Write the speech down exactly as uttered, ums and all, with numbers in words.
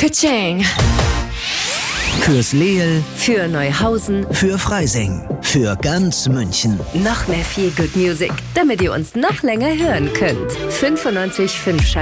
Katsching! Fürs Leel, Für Neuhausen, für Freising, für ganz München. noch mehr viel Good Music, damit ihr uns noch länger hören könnt. fünfundneunzig Komma fünf